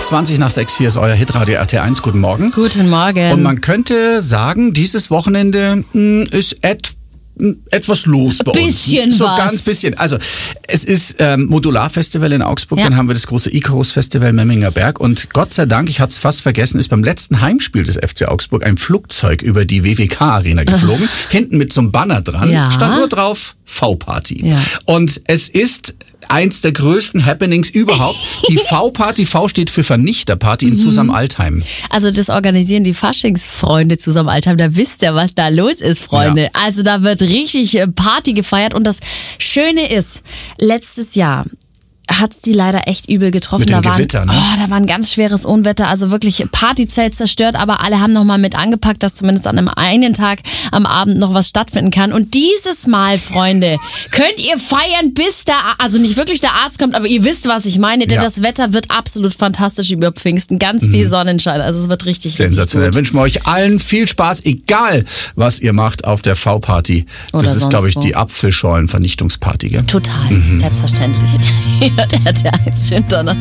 20:20, hier ist euer Hitradio RT1. Guten Morgen. Guten Morgen. Und man könnte sagen, dieses Wochenende ist etwas los bei uns. Bisschen so was. Ganz bisschen. Also es ist Modularfestival in Augsburg, Ja. dann haben wir das große Icarus-Festival Memminger Berg und Gott sei Dank, ich hatte es fast vergessen, ist beim letzten Heimspiel des FC Augsburg ein Flugzeug über die WWK-Arena geflogen, hinten mit so einem Banner dran, Ja. stand nur drauf V-Party. Ja. Und es ist eins der größten Happenings überhaupt. Die V-Party, V steht für Vernichterparty in Zusammen-Altheim. Also das organisieren die Faschingsfreunde zusammen Altheim. Da wisst ihr, was da los ist, Freunde. Ja. Also da wird richtig Party gefeiert. Und das Schöne ist, letztes Jahr hat's die leider echt übel getroffen. Mit dem Gewitter, ne? Da war ein ganz schweres Unwetter, also wirklich Partyzelt zerstört, aber alle haben nochmal mit angepackt, dass zumindest an einem einen Tag am Abend noch was stattfinden kann. Und dieses Mal, Freunde, könnt ihr feiern, bis also nicht wirklich der Arzt kommt, aber ihr wisst, was ich meine, denn Ja. das Wetter wird absolut fantastisch über Pfingsten. Ganz viel Sonnenschein, also es wird richtig Sensationell. Richtig Wünschen wir euch allen viel Spaß, egal was ihr macht auf der V-Party. Oder Das ist, sonst glaube ich, wo. die Apfelschorlen-Vernichtungsparty, gell? gut. Total, selbstverständlich. Der hat ja eins schön Donner.